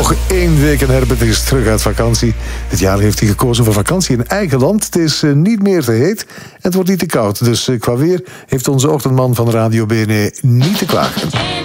Nog 1 week en Herbert is terug uit vakantie. Dit jaar heeft hij gekozen voor vakantie in eigen land. Het is niet meer te heet en het wordt niet te koud. Dus qua weer heeft onze ochtendman van Radio BNE niet te klagen.